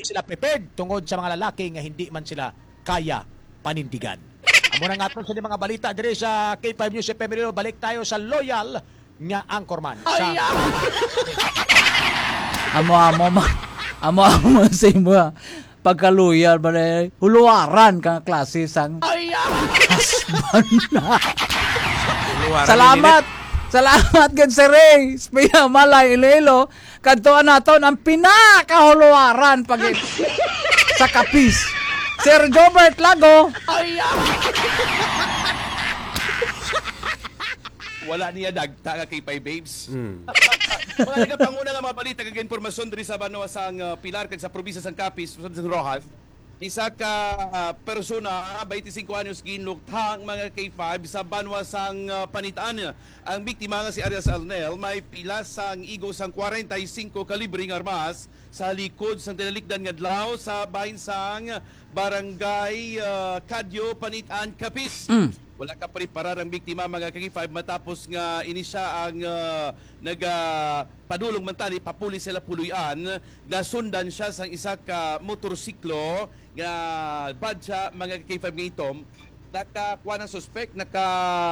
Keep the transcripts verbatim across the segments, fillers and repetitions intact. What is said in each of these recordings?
sila prepared tungod sa mga lalaki nga hindi man sila kaya panindigan. Amo na nga sa mga balita diri sa K five News F M. Balik tayo sa loyal nga anchorman. Sa... amo amo ma amo amo sa imo pagkaluyal ba na huluwaran kang klase sang husband na. Salamat. Salamat gid Sir Ray. Spiya malay ilelo kadtuan naton ang pinakahuluwaran pag sa kapis. Sir Jobert Lago. Wala niya dagta nga kay Pay Babes. Mm. Mga nagapanguna nga mga balita kag impormasyon diri sa Banwa sang uh, Pilar kag sa probinsya sang Capiz sa Rojas. Isa ka uh, persona, twenty-five anyos ginluktang mga K five sa Banwa sang uh, Panitaan. Ang biktima nga si Arias Arnel may pila sang igo sang forty-five kalibre nga armas sa likod sang tinalikdan nga adlaw sa bahin sang Barangay uh, Kadyo, Panitaan, Capiz. Mm. Wala ka preparar ang biktima mga K five matapos nga ini siya ang uh, nagapadulong man tani papulis sila puluyan nasundan siya sa isa ka motorsiklo nga badya mga K five nga itom nakakuha ng suspect naka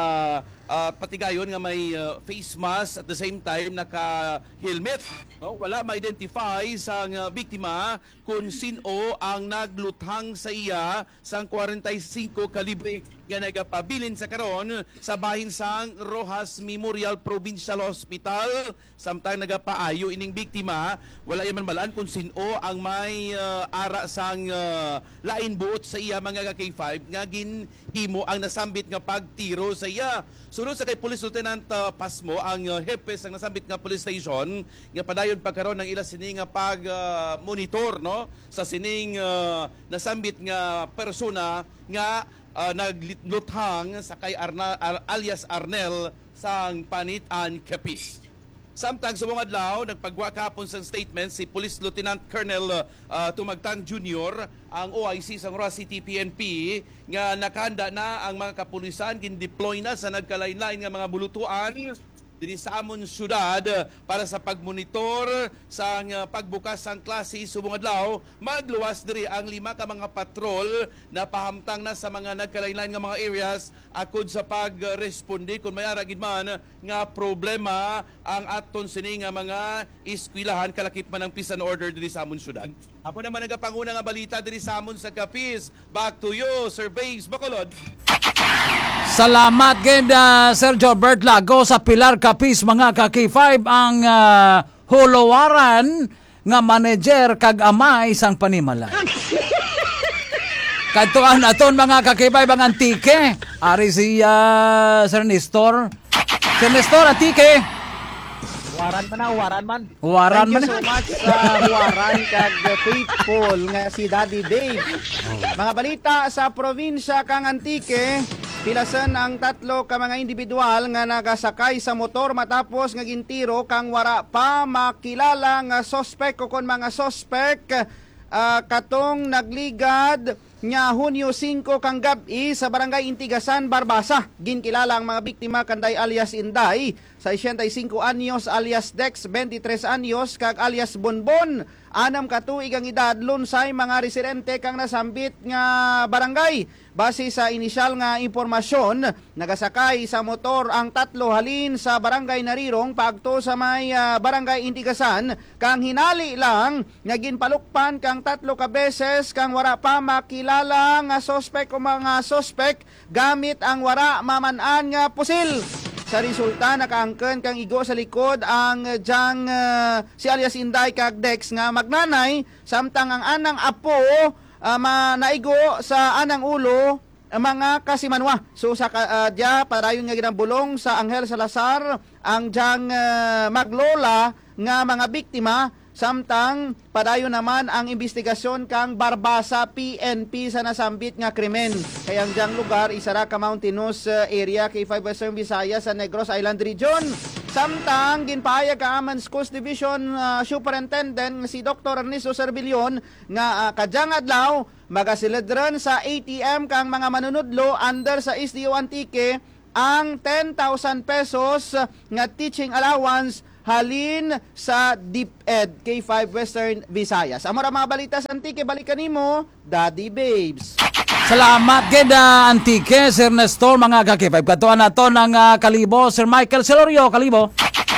uh, patigayon nga may uh, face mask at the same time naka helmet no? Wala ma-identify sa uh, biktima kung sino ang nagluthang sa iya sang forty-five kalibre nga nagapabilin sa karon sa bahin sang Rojas Memorial Provincial Hospital. Samtang nagapaayo ining biktima, wala yaman malaan kung sino ang may uh, ara sang uh, lain buot sa iya mga K five nga ginhimo ang nasambit nga pagtiro sa iya. Sunod sa kay Police Lieutenant uh, Pasmo ang uh, hepe sang nasambit nga police station nga padayon pagkaron ng ila sini nga pag uh, monitor no sa sining uh, nasambit nga persona nga uh, nagluthang sa kay Arna, Ar, alias Arnel sang Panitaan, Capiz. Samtang sa mga adlaw, nagpagwa kahapon sa statement si Police Lieutenant Colonel uh, Tumagtang Junior ang O I C sa Rojas City P N P nga nakahanda na ang mga kapulisan gin-deploy na sa nagkalain-lain nga mga bulutuan diri sa amon syudad para sa pagmonitor sa uh, pagbukas sang klase subong adlaw. Magluwas diri ang lima ka mga patrol na pahamtang na sa mga nagkalain-lain nga mga areas akod sa pagresponde kung may ara gid man nga problema ang aton sini nga mga eskwelahan kalakip man ang peace and order diri sa amon syudad. Ako naman nagapanguna nga balita diri sa amon sa Capiz. Back to you, Sir Babes Bacolod. Salamat ganda Sir Jobert Lago sa Pilar, Capiz mga ka K five ang uh, huluwaran nga manager kag ama isang panimala. Kadtuan aton mga ka K five ang antike. Ari si uh, Sir Nestor. Sir Nestor antike. Waran man na, waran man. Waran man. Thank you so much sa waran kag faithful nga si Daddy Dave. Mga balita sa probinsya kang Antique, pilasan ang tatlo ka mga individual nga nagasakay sa motor matapos nga gintiro kang wara pa makilala nga sospek o kon mga sospek uh, katong nagligad nga Hunyo five kang gabi sa Barangay Intigasan, Barbasa. Ginkilala ang mga biktima kanday alias Inday, sixty-five anyos alias Dex, twenty-three anyos kag alias Bonbon. Anam ka tuig ang edad lunsay mga residente kang nasambit nga barangay. Base sa inisyal nga impormasyon, nagasakay sa motor ang tatlo halin sa Barangay Narirong pagto sa may uh, Barangay Intigasan kang hinali lang nga ginpalukpan kang tatlo ka beses kang wara pa makilala nga sospek o mga sospek gamit ang wara maman-an nga pusil. Sa resulta, nakaangken kang igo sa likod ang jang uh, si alias Inday kag Dex nga magnanay, samtang ang anang apo uh, naigo sa anang ulo uh, mga kasimanwa. So sa uh, dia parayon nga ginambulong sa Angel Salazar ang jang uh, maglola nga mga biktima. Samtang padayon naman ang investigasyon kang Barbasa P N P sa nasambit nga krimen. Kaya ang diyang lugar, isara ka mountainous area K five Western Visayas sa Negros Island Region. Samtang ginpahayag ka Amman Schools Division uh, Superintendent si Doctor Ernesto Servillion nga uh, kadyang adlaw magasilidran sa A T M kang mga manunudlo under sa S D O Antique ang ten thousand pesos nga teaching allowance halin sa DepEd K five Western Visayas. Amo ra mga balita sa Antique, balikan nimo Daddy Babes. Salamat gid uh, Antique, Sir Nestor, mga ka-K five. Katuan nato ng uh, Kalibo, Sir Michael Celorio, Kalibo.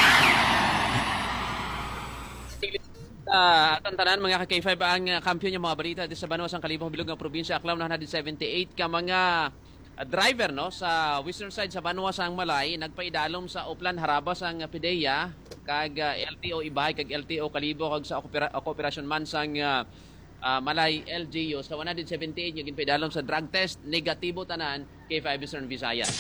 Uh, at ang tanan mga ka-K five ang uh, kampiyon yung mga balita dito sa Banawas ang Kalibong Bilog ng probinsya Aklam na one seventy-eight ka mga uh, driver no sa western side sa Banawas ang Malay nagpaidalom sa Uplan Harabas ang uh, Pideya kag uh, L T O Ibahay kag L T O Kalibo kag sa okupera- kooperasyon man sang uh, uh, Malay L G U sa one seventy-eight yung ginpaidalom sa drug test negatibo tanan K five Western Visayas.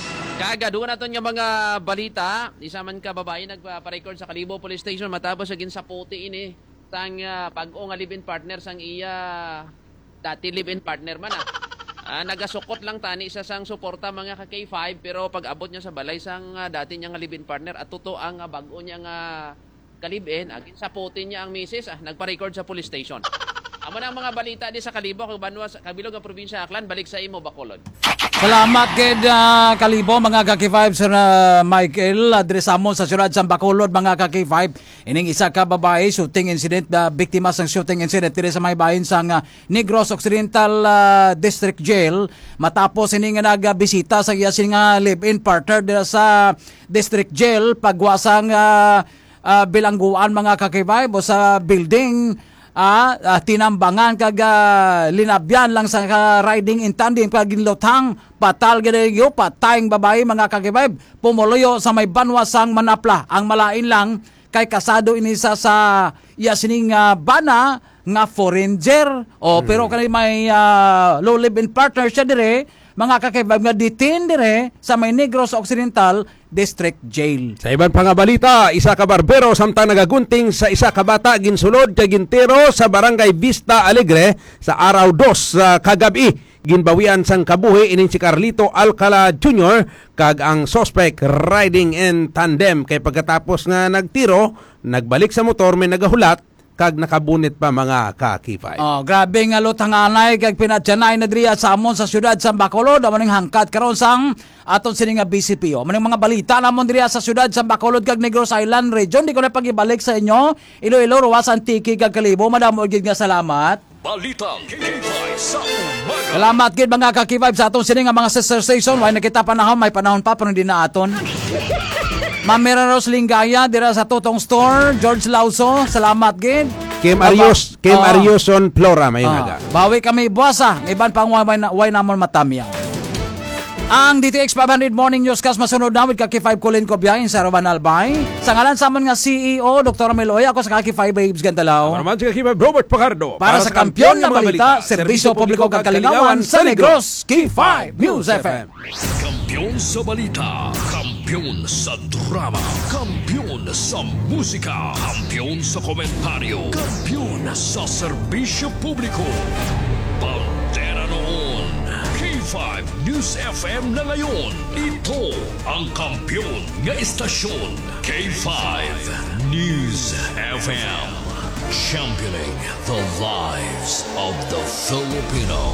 Kaga, doon natin yung mga balita. Isa man ka babae nagpa-record sa Kalibo Police Station matapos agin sa puti ini sang uh, pag-o nga live-in partner sang iya dati live-in partner man ah. Uh, nagasukot lang tani sa sang suporta mga ka-K five pero pag abot niya sa balay sang uh, dati niya nga live-in partner at totoo ang uh, bag-o niya nga ka-live-in agin sa puti niya ang misis ah, nagpa-record sa police station. Amo na ang mga balita di sa Kalibo kag Banawas kabilog ang probinsya Aklan balik sa imo Bacolod. Salamat gid uh, Kalibo, mga ka-K five, Sir uh, Michael. Adresamo sa siyudad sa Bacolod, mga ka-K five. Ining isa ka babae, shooting incident, uh, biktima sang shooting incident diri sa may bahin sang uh, Negros Occidental uh, District Jail. Matapos ining nagbisita sa iya nga live-in partner dira sa District Jail, pagwasang uh, uh, bilangguan, mga ka-K five, o sa building. Ah, ah, tinambangan kag uh, linabyan lang sa uh, riding in tandem kag ginlotang patal gid patayng babae, mga ka-K five, pumuloyo sa may Banwasang Manapla. Ang malain lang kay kasado inisa sa iya sining uh, bana nga foreigner o hmm. pero kani may uh, low live-in partner siya dire, mga ka-K five, nga detain dire sa may Negros Occidental District Jail. Sa iban pa nga balita, isa ka barbero samtang nagagunting sa isa ka bata ginsulod kay gintero sa Barangay Vista Alegre sa araw dos uh, kagabi. Ginbawian sang kabuhi ining si Carlito Alcala Junior kag ang suspect riding in tandem kay pagkatapos nga nagtiro, nagbalik sa motor may nagahulat kag nakabunit pa, mga ka-K five. Oh, grabe nga lutanganay kag pinadyanay na driya sa amon sa siyudad sa Bacolod, amaning hangkat karon sang aton sini nga B C P O. Maning mga balita namon driya sa siyudad sa Bacolod kag Negros Island region. Di ko na pagibalik sa inyo. Iloilo, Ruwas, Antique kag Kalibo. Madamo gid nga salamat. Balita K K five sa umaga. Salamat gid, mga ka-K five, sa aton sini nga mga sister station. Way nakita panahon, may panahon pa pero hindi na aton. Mamira Rose Lingaya dira sa Totong Store, George Lauso, salamat gid. Kim Arios, Kim uh, Arioson Flora may uh, nga. bawi kami buwasa, iban pang way, way namon matamya. Ang D T X five hundred Morning Newscast masunod na with ka-K five Colin Cobiain sa Roban Albay. Sa ngalan sa amon nga C E O Doctor Meloy, ako sa ka-K five Babes Gantalaw. Naman si K five Robert Pacardo Para, para sa kampiyon nga balita, serbisyo publiko kag kalingawan sa Negros, K five News F M. Kampiyon sa balita, kampiyon sa drama, kampiyon sa musika, kampiyon sa komentaryo, kampiyon sa serbisyo publiko. Pantera noon, K five News F M na ngayon. Ito ang kampiyon nga istasyon, K five News F M. Championing the lives of the Filipino.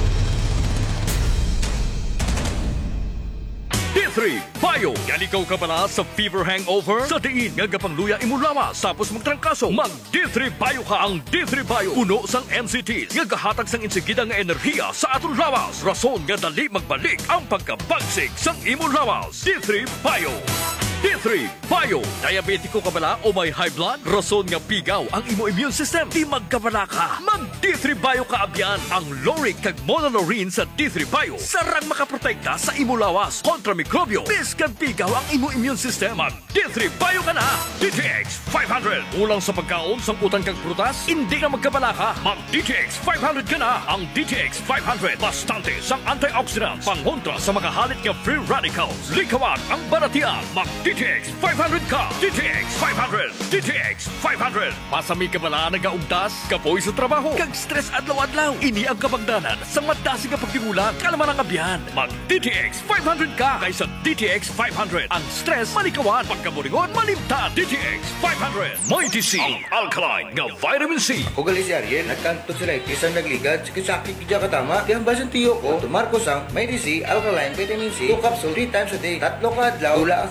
D three Bayo. Yan ikaw ka pala sa fever hangover? Sa diin nga gapangluya imulawas tapos magtrangkaso. Mag D three Bayo ka. Ang D three Bayo puno sang N C Ts nga gahatag sang insigida nga enerhiya sa aton lawas. Rason nga dali magbalik ang pagkabagsik sang imulawas. D three Bayo. D three Bayo. Diabetiko ka bala o may high blood? Rason nga pigaw ang imo immune system. Di magkabala ka. Mag D three Bayo ka abyan. Ang Loric kag Monolaurin sa D three Bayo sarang makaprotekta sa imo lawas kontra mikrobyo. Bis kag pigaw ang imo immune system. Mag D three Bayo ka na. D T X five hundred. Ulang sa pagkaon sang utang kag prutas, hindi na magkabala ka. Mag D T X five hundred ka na. Ang D T X five hundred bastante sang antioxidants, pangontra sa mga halit nga free radicals. Likawan ang baratian. Mag D T X five hundred ka. D T X five hundred. D T X five hundred. Pasami ka bala nagaugdas, kapoy sa trabaho, kag stress adlaw-adlaw. Ini ang kabangdanan sa madasi nga pagtingulang kalaman ang abyan. Mag D T X five hundred ka kaysa D T X five hundred. Ang stress malikawan, pagkaburingon malimtan. D T X five hundred. May D C, ang alkaline nga vitamin C. Ako gali si Ariel, nagkanto sila isang nagligad, sakit kidya katama. Di ang basan tiyo ko, tumarko sang may D C, alkaline, vitamin C, two capsule, three times a day. Tatlo ka adlaw, wala ang sakit sa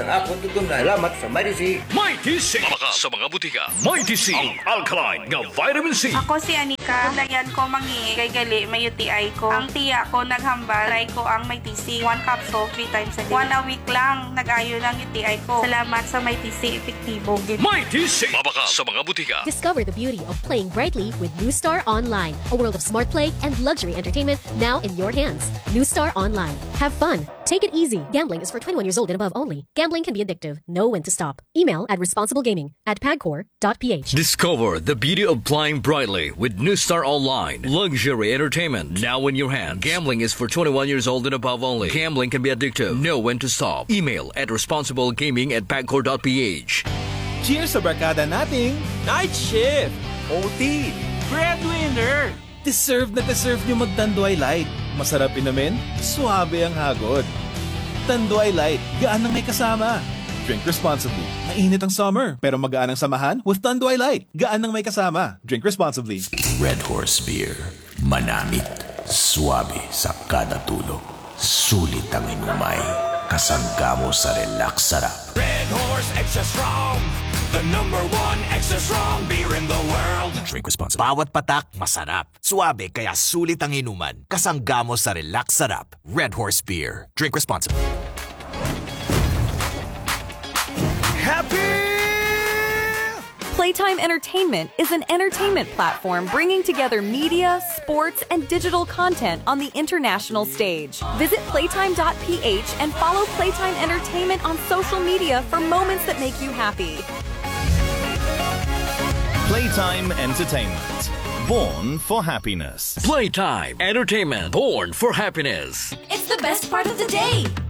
ang akong tutunan. Salamat sa Mighty C. Mighty C. Mabaka sa mga butika. Mighty C. Ang alkaline nga vitamin C. Ako si Anika. Tulayan ko mangi kay gali may U T I ko. Ang tiya ko naghambal. Try ko ang may T C. One capsule, three times a day. One a week lang. Nag-ayo ng U T I ko. Salamat sa may T C. Epektibo. Mighty C. Mabaka sa mga butika. Discover the beauty of playing brightly with New Star Online, a world of smart play and luxury entertainment now in your hands. New Star Online. Have fun. Take it easy. Gambling is for twenty-one years old and above only. Gambling can be addictive. Know when to stop. Email at responsiblegaming at pagcor dot p h. Discover the beauty of playing brightly with New Star Online. Luxury entertainment now in your hands. Gambling is for twenty-one years old and above only. Gambling can be addictive. Know when to stop. Email at responsiblegaming at pagcor dot p h. Cheers sa barkada nating Night Shift, O T, Breadwinner. Deserve na deserve nyo mag-Tanduay Light. Masarap inamin, suabe ang hagod. Tanduay Light, gaan ang may kasama. Drink responsibly. Mainit ang summer, pero magaan ang samahan with Tanduay Light. Gaan ang may kasama. Drink responsibly. Red Horse Beer. Manamit. Suabe sa kada tulog. Sulit ang inumay. Kasangga mo sa relax sarap. Red Horse Extra Strong. The number one extra strong beer in the world. Drink responsibly. Bawat patak, masarap. Suabe, kaya sulit ang inuman. Kasangga mo sa relax sarap. Red Horse Beer. Drink responsibly. Happy! Playtime Entertainment is an entertainment platform bringing together media, sports, and digital content on the international stage. Visit playtime dot p h and follow Playtime Entertainment on social media for moments that make you happy. Playtime Entertainment. Born for happiness. Playtime Entertainment. Born for happiness. It's the best part of the day.